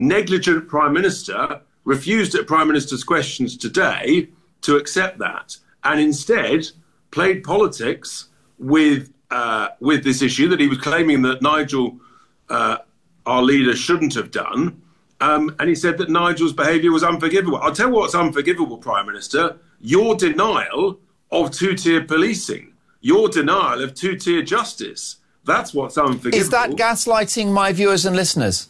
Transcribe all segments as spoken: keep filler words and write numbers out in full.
negligent Prime Minister refused at Prime Minister's questions today to accept that, and instead played politics with uh, with this issue that he was claiming that Nigel, uh, our leader, shouldn't have done. Um, and he said that Nigel's behaviour was unforgivable. I'll tell you what's unforgivable, Prime Minister, your denial of two-tier policing, your denial of two-tier justice. That's what's unforgivable. Is that gaslighting my viewers and listeners?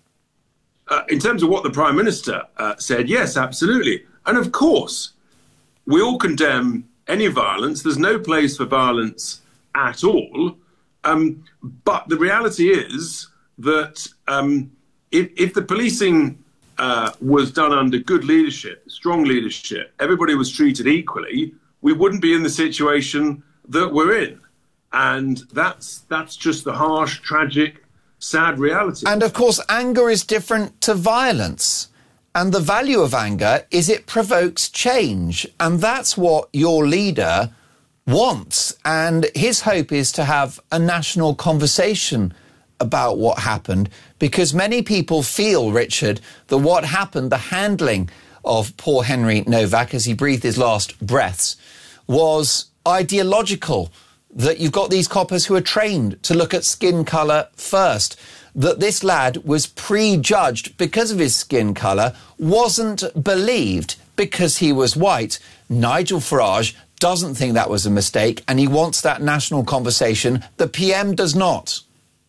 Uh, in terms of what the Prime Minister uh, said, yes, absolutely. And of course, we all condemn any violence. There's no place for violence at all. Um, but the reality is that um, if, if the policing uh, was done under good leadership, strong leadership, everybody was treated equally, we wouldn't be in the situation that we're in. And that's that's just the harsh, tragic, sad reality. And of course, anger is different to violence. And the value of anger is it provokes change. And that's what your leader wants. And his hope is to have a national conversation about what happened, because many people feel, Richard, that what happened, the handling of poor Henry Novak as he breathed his last breaths, was ideological. That you've got these coppers who are trained to look at skin colour first, that this lad was prejudged because of his skin colour, wasn't believed because he was white. Nigel Farage doesn't think that was a mistake, and he wants that national conversation. The P M does not.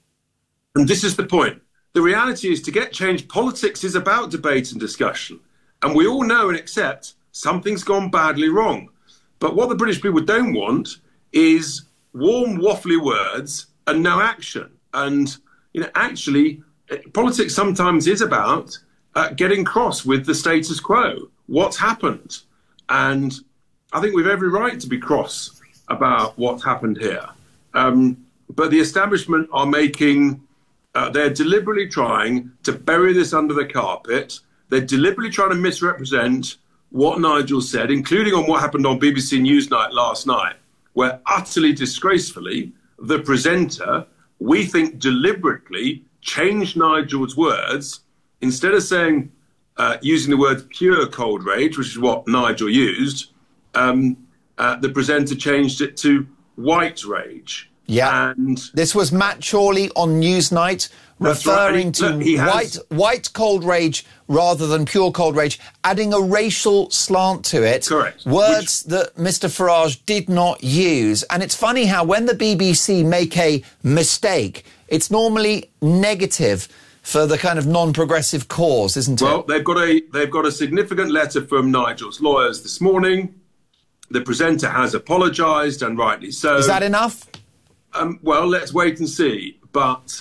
And this is the point. The reality is, to get change, politics is about debate and discussion. And we all know and accept something's gone badly wrong. But what the British people don't want is warm, waffly words and no action. And, you know, actually, politics sometimes is about uh, getting cross with the status quo. What's happened? And I think we've every right to be cross about what's happened here. Um, but the establishment are making, uh, they're deliberately trying to bury this under the carpet. They're deliberately trying to misrepresent what Nigel said, including on what happened on B B C Newsnight last night, where utterly disgracefully, the presenter, we think deliberately, changed Nigel's words. Instead of saying, uh, using the word pure cold rage, which is what Nigel used, um, uh, the presenter changed it to white rage. Yeah, and this was Matt Chorley on Newsnight, referring right. to Look, he has... white, white cold rage rather than pure cold rage, adding a racial slant to it. Correct. Words Which... that Mister Farage did not use. And it's funny how when the B B C make a mistake, it's normally negative for the kind of non-progressive cause, isn't it? Well, they've got a they've got a significant letter from Nigel's lawyers this morning. The presenter has apologised, and rightly so. Is that enough? Um, well, let's wait and see. But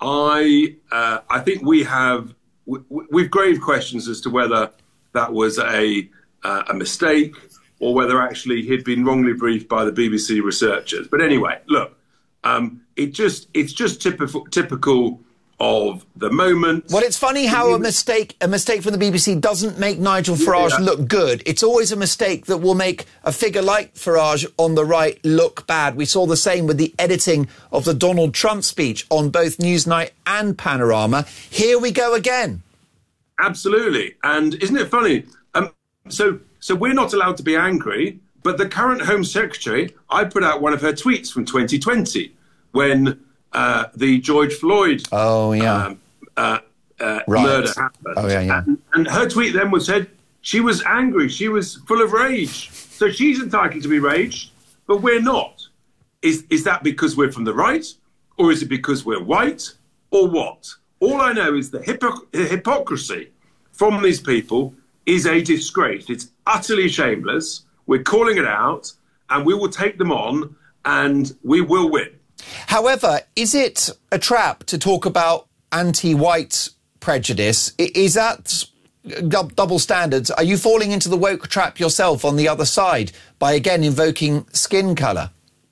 I, uh, I think we have we, we've grave questions as to whether that was a uh, a mistake or whether actually he'd been wrongly briefed by the B B C researchers. But anyway, look, um, it just it's just typical typical of the moment. Well, it's funny how a mistake a mistake from the B B C doesn't make Nigel Farage yeah. look good. It's always a mistake that will make a figure like Farage on the right look bad. We saw the same with the editing of the Donald Trump speech on both Newsnight and Panorama. Here we go again. Absolutely. And isn't it funny? Um, so, so we're not allowed to be angry, but the current Home Secretary, I put out one of her tweets from twenty twenty when Uh, the George Floyd oh, yeah. um, uh, uh, right. murder happened. Oh, yeah, yeah. And, and her tweet then was said she was angry, she was full of rage. So she's entitled to be raged, but we're not. Is, is that because we're from the right, or is it because we're white, or what? All I know is the, hypoc the hypocrisy from these people is a disgrace. It's utterly shameless. We're calling it out, and we will take them on, and we will win. However, is it a trap to talk about anti-white prejudice? Is that double standards? Are you falling into the woke trap yourself on the other side by, again, invoking skin colour?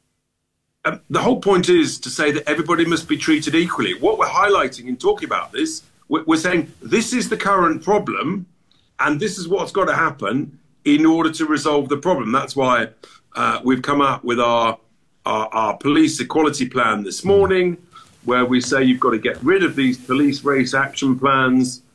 Um, the whole point is to say that everybody must be treated equally. What we're highlighting in talking about this, we're, we're saying this is the current problem and this is what's got to happen in order to resolve the problem. That's why uh, we've come up with our Our, our police equality plan this morning, where we say you've got to get rid of these police race action plans